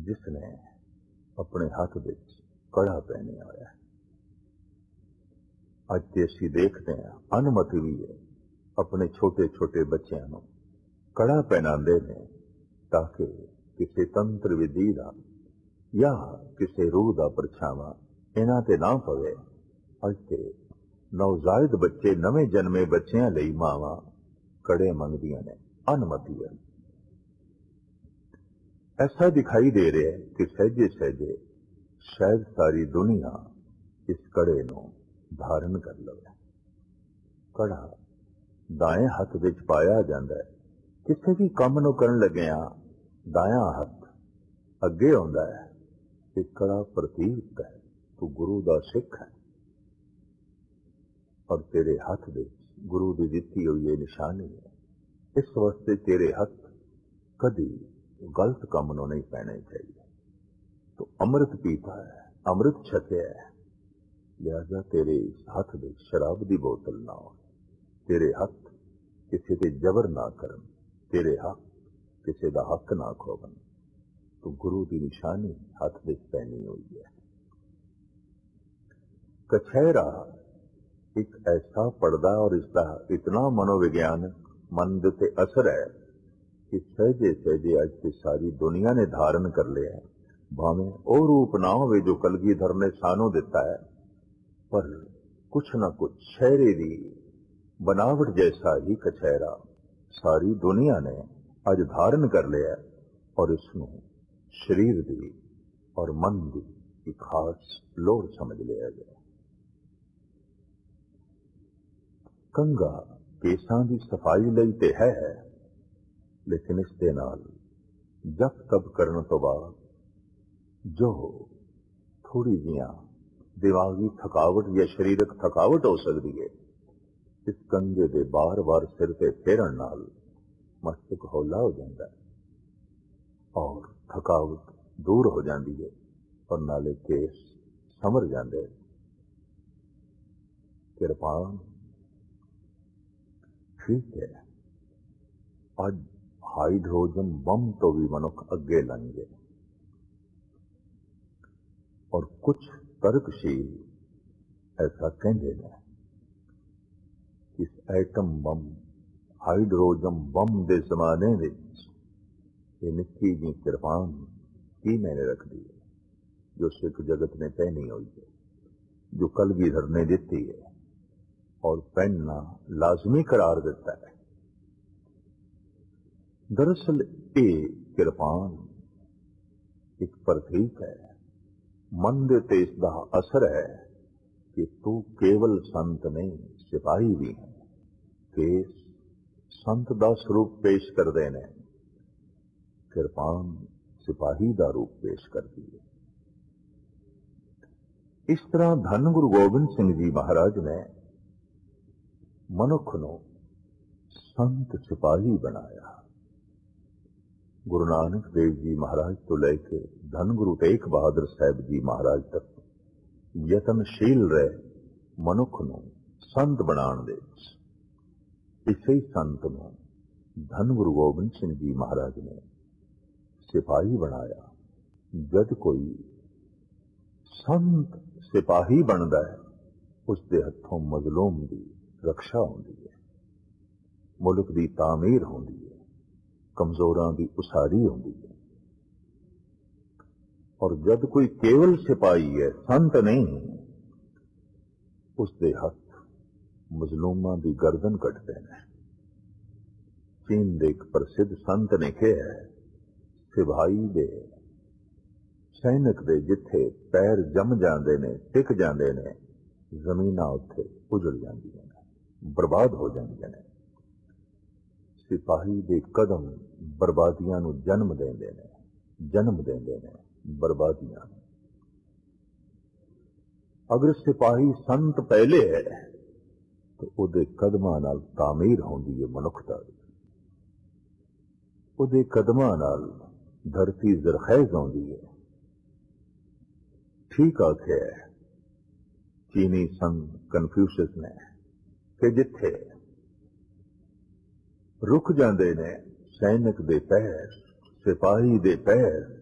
जिसने अपने हथ विच कड़ा पहनिया होया। अज ते असीं देखते हैं अनुमति भी है अपने छोटे छोटे बच्चों को कड़ा पहनाते हैं ताकि किसी तंत्र विधि का या किसी रूह का परछावा इन्हां ते ना पवे। अज ते नवजायद बच्चे नवे जन्मे बच्चों लई मावां कड़े मंगदियां ने अनुमति है। ऐसा दिखाई दे रहा है कि सहजे सहजे शायद सारी दुनिया इस कड़े नूं धारण कर लवे। कड़ा दाएं हथ विच पाया जाता है। किसी भी काम नूं करन लग्गिआं दायां हथ अगे आउंदा है। ये कड़ा प्रतीक है तू गुरु दा सिख है और तेरे हथ विच गुरु दी दित्ती हुई ये निशानी है। इस वास्ते तेरे हथ कभी गलत काम नूं नहीं पैने चाहिए। तो अमृत पीता है, अमृत छकिया है, लिहाजा तेरे इस हथ में शराब की बोतल ना हो। तेरे हथ किसी के जबर ना करन, तेरे हक किसी का हक ना खोवन। तो गुरु की निशानी हथ में पहनी हुई है। कछहरा एक ऐसा पर्दा और इसका इतना मनोविज्ञान मन के असर है कि सहजे सहजे अज की सारी दुनिया ने धारण कर लिया है। भावें वो रूप ना हो जो कलगीधर ने सानू दिता है, पर कुछ ना कुछ शहरे की बनावट जैसा ही कछहरा सारी दुनिया ने अज धारण कर लिया है और इसमें शरीर की और मन की एक खास लोड़ समझ लिया गया। कंगा केसां की सफाई लई ते है, लेकिन इस दे नाल जप तप करने तो बाद जो थोड़ी जियां दिमागी थकावट या शरीरक थकावट हो सकती है, इस कंगे दे बार बार सिर ते फेरन नाल मस्तक हौला हो जाता है और थकावट दूर हो जाती है और नाले केस समर जाते। किरपान ठीक है, अज हाइड्रोजन बम तो भी मनुख अगे लंघ गए और कुछ तर्कशील ऐसा कहते हैं कि इस एटम बम हाइड्रोजन बम के जमाने में ये निक्की जी किरपान की मैंने रख दी है जो सिख जगत ने पहनी हुई है, जो कलगीधर ने दी है और पहनना लाजमी करार देता है। दरअसल ये किरपान एक प्रतीक है, मन दे ते इसका असर है कि तू केवल संत नहीं सिपाही भी है। केस संत का स्वरूप पेश करते हैं, किरपान सिपाही का रूप पेश करती है। इस तरह धन गुरु गोबिंद सिंह जी महाराज ने मनुख नूं संत सिपाही बनाया। गुरु नानक देव जी महाराज तो लेके धन गुरु तेग बहादुर साहब जी महाराज तक यतनशील रहे मनुख नूं संत बनाने दे। इसे ही संत नूं धन गुरु गोबिंद सिंह जी महाराज ने सिपाही बनाया। जद कोई संत सिपाही बनता है उसके हथों मजलूम की रक्षा होती है, मुल्क की तामीर होती है, कमजोरां की उसारी होती है। और जब कोई केवल सिपाही है संत नहीं, उसके हथ मजलूमां की गर्दन कटते हैं। चीन के एक प्रसिद्ध संत ने कहा है, सिपाही दे सैनिक दे जिथे पैर जम जाते ने टिक जाते ने जमीन उत्थे उजड़ जांदियां ने, बर्बाद हो जांदियां ने। सिपाही दे कदम बर्बादियां नूं जन्म देंदे ने बर्बादियां। अगर सिपाही संत पहले है तो उहदे कदमां नाल तामीर होंदी है मनुखता दी, उहदे कदमां नाल धरती जरखैज होंदी है। ठीक आख्या है चीनी संत कन्फ्यूशियस ने कि जिथे रुक जाते ने सैनिक दे पैर, सिपाही दे पैर,